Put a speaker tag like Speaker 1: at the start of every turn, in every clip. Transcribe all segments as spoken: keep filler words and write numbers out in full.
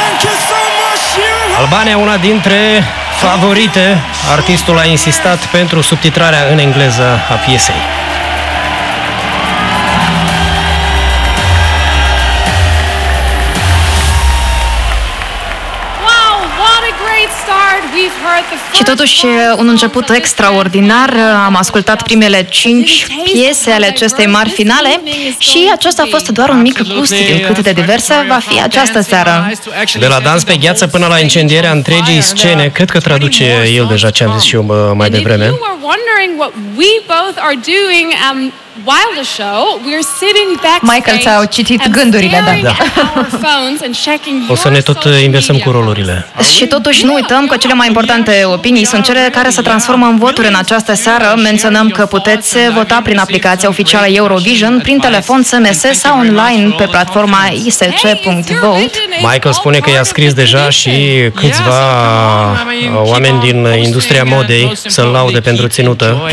Speaker 1: Albania, una dintre favorite. Artistul a insistat pentru subtitrarea în engleză a piesei.
Speaker 2: Și totuși un început extraordinar. Am ascultat primele cinci piese ale acestei mari finale și acesta a fost doar un mic gust din cât de diversă va fi această seară.
Speaker 1: De la dans pe gheață până la incendierea întregii scene, cred că traduce el deja ce am zis și eu mai devreme.
Speaker 2: Michael ți-a citit gândurile, da.
Speaker 1: da. O să ne tot inversăm cu rolurile.
Speaker 2: Și totuși nu uităm că cele mai importante opinii sunt cele care se transformă în voturi în această seară. Menționăm că puteți vota prin aplicația oficială Eurovision, prin telefon, S M S sau online pe platforma i s c punct vote.
Speaker 1: Michael spune că i-a scris deja și câțiva oameni din industria modei să-l laude pentru ținută.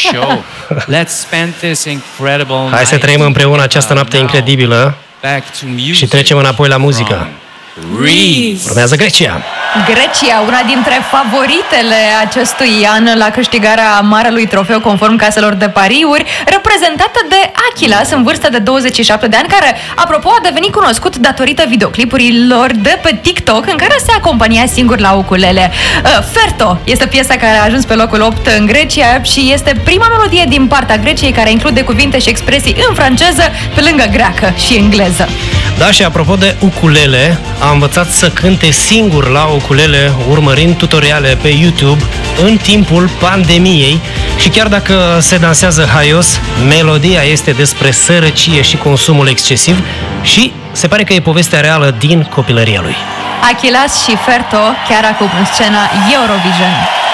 Speaker 1: Hai să trăim împreună această noapte incredibilă și trecem înapoi la muzică. Urmează Grecia.
Speaker 2: Grecia, una dintre favoritele acestui an la câștigarea marelui trofeu conform caselor de pariuri, reprezentată de Achilles în vârstă de douăzeci și șapte de ani, care, apropo, a devenit cunoscut datorită videoclipurilor de pe TikTok în care se acompania singur la ukulele. Ferto este piesa care a ajuns pe locul opt în Grecia și este prima melodie din partea Greciei care include cuvinte și expresii în franceză pe lângă greacă și engleză.
Speaker 1: Da, și apropo de ukulele, a învățat să cânte singur la ukulele urmărind tutoriale pe YouTube în timpul pandemiei și chiar dacă se dansează haios, melodia este despre sărăcie și consumul excesiv și se pare că e povestea reală din copilăria lui.
Speaker 2: Achilles și Ferto chiar acum în scena Eurovision.